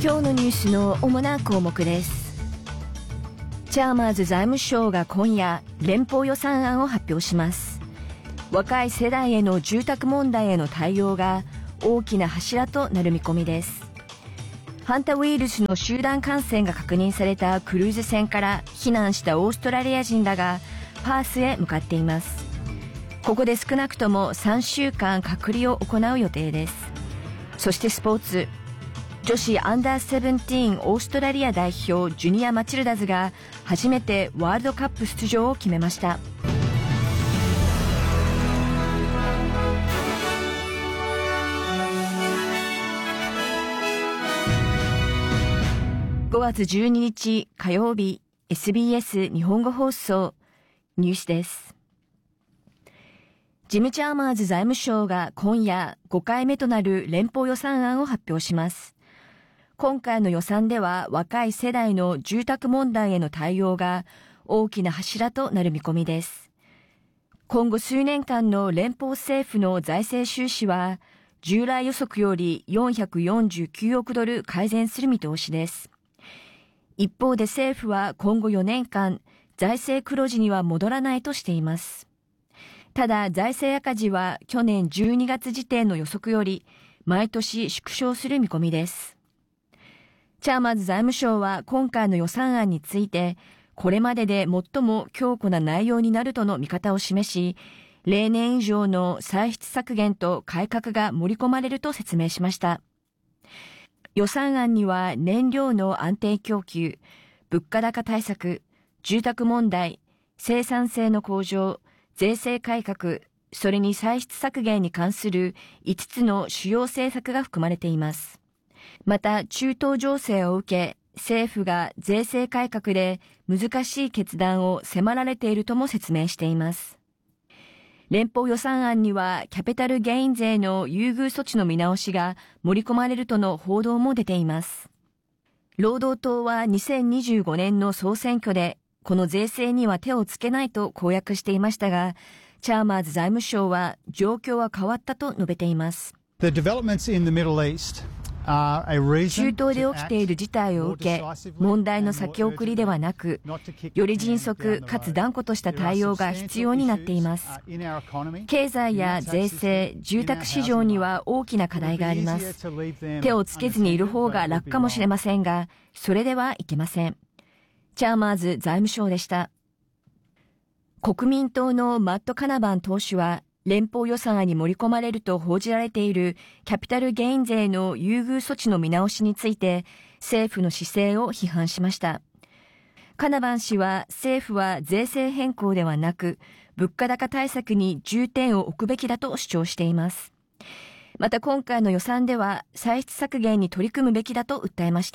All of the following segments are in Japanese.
今日のニュースの主な項目です。チャーマーズ財務省が今夜連邦予算案を発表します。若い世代への住宅問題への対応が大きな柱となる見込みです。ハンタウイルスの集団感染が確認されたクルーズ船から避難したオーストラリア人らがパースへ向かっています。ここで少なくとも3週間隔離を行う予定です。そしてスポーツ。女子アンダー17オーストラリア代表ジュニア・マチルダズが初めてワールドカップ出場を決めました。5月12日火曜日 SBS 日本語放送ニュースです。ジム・チャーマーズ財務省が今夜5回目となる連邦予算案を発表します。今回の予算では若い世代の住宅問題への対応が大きな柱となる見込みです。今後数年間の連邦政府の財政収支は従来予測より449億ドル改善する見通しです。一方で政府は今後4年間財政黒字には戻らないとしています。ただ財政赤字は去年12月時点の予測より毎年縮小する見込みです。チャーマーズ財務省は今回の予算案についてこれまでで最も強固な内容になるとの見方を示し、例年以上の歳出削減と改革が盛り込まれると説明しました。予算案には燃料の安定供給、物価高対策、住宅問題、生産性の向上、税制改革、それに歳出削減に関する5つの主要政策が含まれています。また、中東情勢を受け、政府が税制改革で難しい決断を迫られているとも説明しています。連邦予算案にはキャピタルゲイン税の優遇措置の見直しが盛り込まれるとの報道も出ています。労働党は2025年の総選挙でこの税制には手をつけないと公約していましたが、チャーマーズ財務省は状況は変わったと述べています。 The developments in the Middle East 中東で起きている事態を受け、問題の先送りではなく、より迅速かつ断固とした対応が必要になっています。経済や税制、住宅市場には大きな課題があります。手をつけずにいる方が楽かもしれませんが、それではいけません。チャーマーズ財務省でした。国民党のマット・カナバン党首は、連邦予算案に盛り込まれると報じられているキャピタルゲイン税の優遇措置の見直しについて政府の姿勢を批判しました。カナバン氏は政府は税制変更ではなく物価高対策に重点を置くべきだと主張しています。また今回の予算では歳出削減に取り組むべきだと訴えました。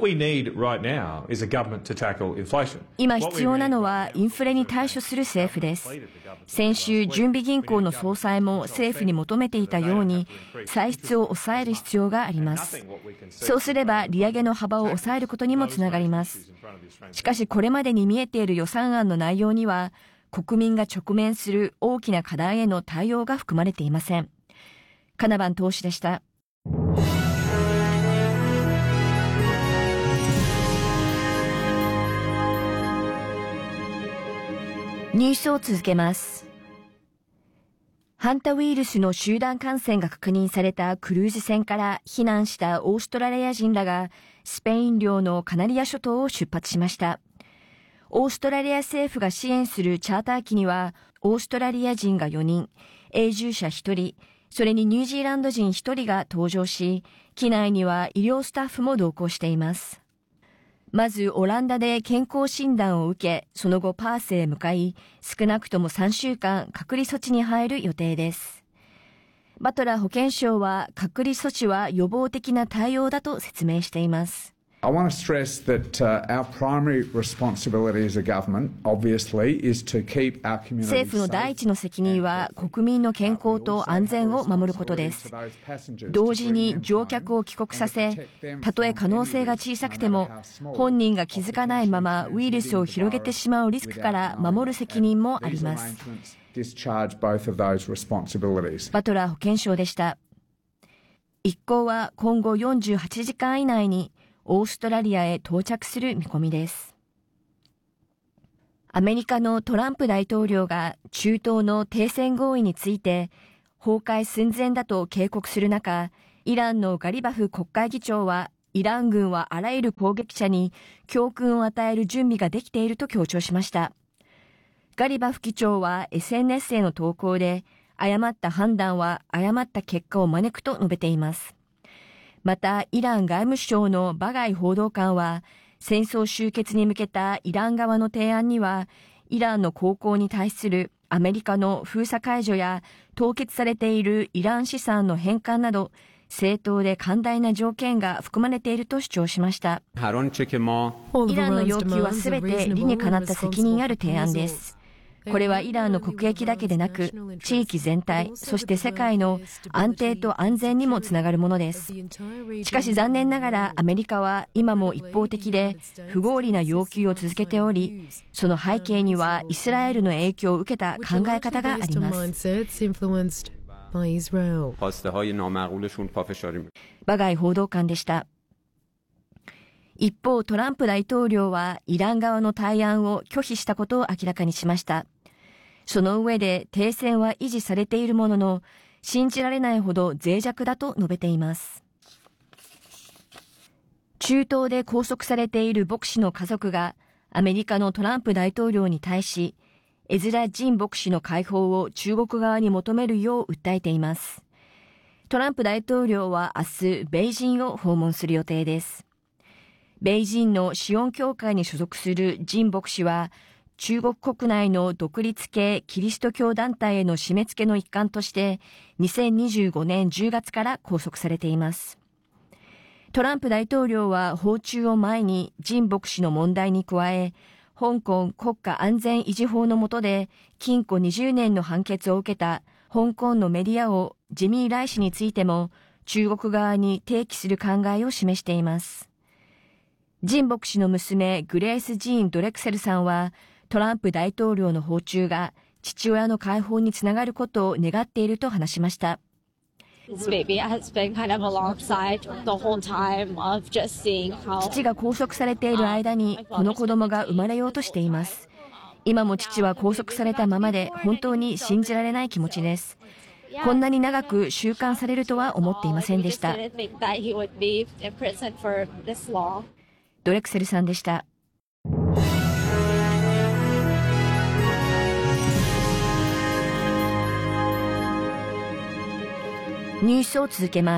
今必要なのはインフレに対処する政府です。先週、準備銀行の総裁も政府に求めていたように歳出を抑える必要があります。そうすれば利上げの幅を抑えることにもつながります。しかしこれまでに見えている予算案の内容には国民が直面する大きな課題への対応が含まれていません。カナバン党首でした。ニュースを続けます。ハンタウイルスの集団感染が確認されたクルーズ船から避難したオーストラリア人らがスペイン領のカナリア諸島を出発しました。オーストラリア政府が支援するチャーター機にはオーストラリア人が4人、永住者1人、それにニュージーランド人1人が搭乗し、機内には医療スタッフも同行しています。まずオランダで健康診断を受け、その後パースへ向かい、少なくとも3週間隔離措置に入る予定です。バトラー保健相は隔離措置は予防的な対応だと説明しています。 I want to stress that our primary responsibility as a government, obviously, is to keep our community safe. 政府の第一の責任は国民の健康と安全を守ることです。同時に乗客を帰国させ、たとえ可能性が小さくても、本人が気づかないままウイルスを広げてしまうリスクから守る責任もあります。バトラー保健相でした。一行は今後48時間以内にオーストラリアへ到着する見込みです。アメリカのトランプ大統領が中東の停戦合意について崩壊寸前だと警告する中、イランのガリバフ国会議長はイラン軍はあらゆる攻撃者に教訓を与える準備ができていると強調しました。ガリバフ議長は SNS への投稿で、誤った判断は誤った結果を招くと述べています。また、イラン外務省のバガイ報道官は、戦争終結に向けたイラン側の提案には、イランの航行に対するアメリカの封鎖解除や凍結されているイラン資産の返還など、正当で寛大な条件が含まれていると主張しました。イランの要求はすべて理にかなった責任ある提案です。これはイランの国益だけでなく、地域全体、そして世界の安定と安全にもつながるものです。しかし残念ながらアメリカは今も一方的で不合理な要求を続けており、その背景にはイスラエルの影響を受けた考え方があります。バガイ報道官でした。一方、トランプ大統領はイラン側の対案を拒否したことを明らかにしました。その上で停戦は維持されているものの、信じられないほど脆弱だと述べています。中東で拘束されている牧師の家族がアメリカのトランプ大統領に対し、エズラ・ジン牧師の解放を中国側に求めるよう訴えています。トランプ大統領は明日、米人を訪問する予定です。米人のシオン教会に所属するジン牧師は、中国国内の独立系キリスト教団体への締め付けの一環として2025年10月から拘束されています。トランプ大統領は訪中を前にジン牧師の問題に加え、香港国家安全維持法の下で禁錮20年の判決を受けた香港のメディア王ジミー・ライ氏についても中国側に提起する考えを示しています。ジン牧師の娘グレース・ジーン・ドレクセルさんはトランプ大統領の訪中が父親の解放につながることを願っていると話しました。父が拘束されている間にこの子供が生まれようとしています。今も父は拘束されたままで本当に信じられない気持ちです。こんなに長く収監されるとは思っていませんでした。ドレクセルさんでした。ニュースを続けます。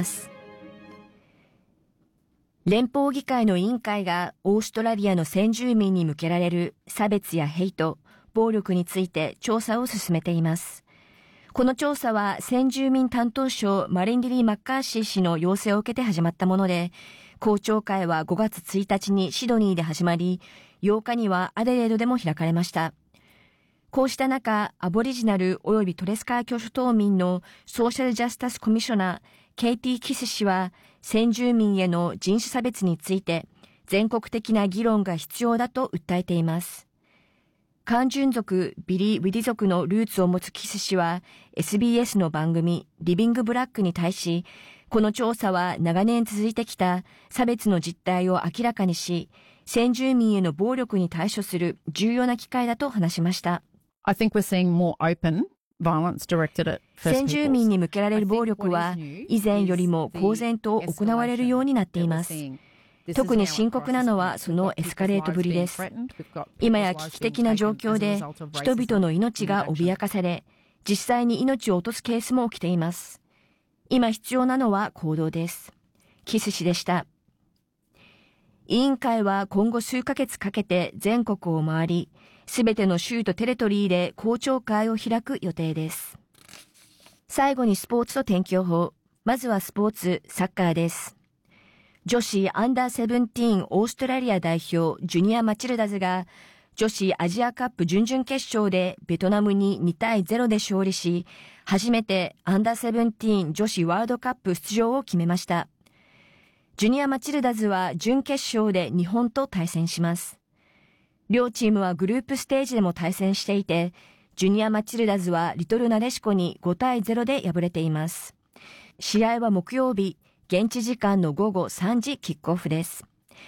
連邦議会の委員会がオーストラリアの先住民に向けられる差別やヘイト、暴力について調査を進めています。この調査は先住民担当相マリンディリー・マッカーシー氏の要請を受けて始まったもので、公聴会は5月1日にシドニーで始まり、8日にはアデレードでも開かれました。こうした中、アボリジナル及びトレスカー居諸島民のソーシャルジャスタスコミッショナー、ケイティ・キス氏は、先住民への人種差別について、全国的な議論が必要だと訴えています。カンジュン族、ビリー・ウィディ族のルーツを持つキス氏は、SBS の番組、リビング・ブラックに対し、この調査は長年続いてきた差別の実態を明らかにし、先住民への暴力に対処する重要な機会だと話しました。 I think we're seeing more open violence directed at First Peoples. 先住民に向けられる暴力は以前よりも公然と行われるようになっています。特に深刻なのはそのエスカレートぶりです。今や危機的な状況で人々の命が脅かされ、実際に命を落とすケースも起きています。今必要なのは行動です。キス氏でした。委員会は今後数ヶ月かけて全国を回り、すべての州とテレトリーで公聴会を開く予定です。最後にスポーツと天気予報。まずはスポーツ、サッカーです。女子アンダー17オーストラリア代表ジュニア・マチルダズが女子アジアカップ準々決勝でベトナムに2対0で勝利し、初めてアンダー17女子ワールドカップ出場を決めました。ジュニア・マチルダズは準決勝で日本と対戦します。両チームはグループステージでも対戦していて、ジュニア・マチルダズはリトルナデシコに5対0で敗れています。試合は木曜日、現地時間の午後3時キックオフです。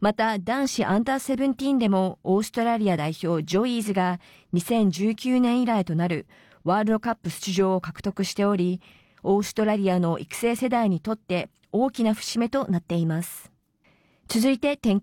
また男子アンダーセブンティーンでもオーストラリア代表ジョイーズが2019年以来となるワールドカップ出場を獲得しており、オーストラリアの育成世代にとって大きな節目となっています。続いて天気